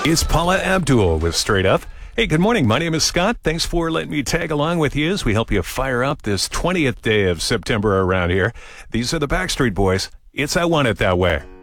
It's Paula Abdul with Straight Up. Hey, good morning. My name is Scott. Thanks for letting me tag along with you as we help you fire up this 20th day of September around here. These are the Backstreet Boys. It's I Want It That Way.